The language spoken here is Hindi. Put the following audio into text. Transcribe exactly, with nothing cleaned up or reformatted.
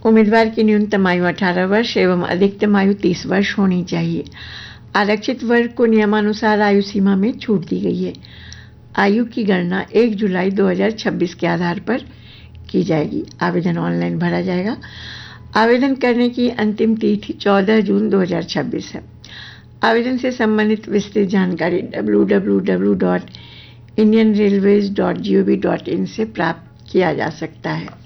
उम्मीदवार की न्यूनतम आयु अठारह वर्ष एवं अधिकतम आयु तीस वर्ष होनी चाहिए। आरक्षित वर्ग को नियमानुसार आयु सीमा में छूट दी गई है। आयु की गणना एक जुलाई दो हज़ार छब्बीस के आधार पर की जाएगी। आवेदन ऑनलाइन भरा जाएगा। आवेदन करने की अंतिम तिथि चौदह जून दो हज़ार छब्बीस है। आवेदन से संबंधित विस्तृत जानकारी W W W dot Indian railways dot G O V dot in से प्राप्त किया जा सकता है।